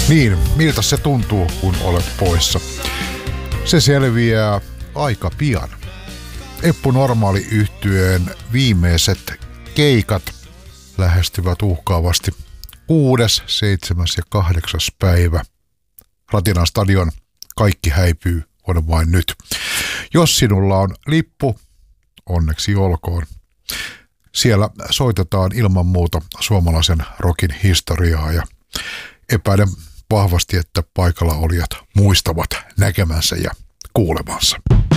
Niin, miltä se tuntuu, kun olet poissa? Se selviää aika pian. Eppu Normaali -yhtyeen viimeiset keikat lähestyvät uhkaavasti 6., 7. ja 8. päivä. Ratinan stadion Kaikki häipyy on vain nyt. Jos sinulla on lippu, onneksi olkoon. Siellä soitetaan ilman muuta suomalaisen rockin historiaa ja epäilen vahvasti, että paikalla olijat muistavat näkemänsä ja kuulemansa.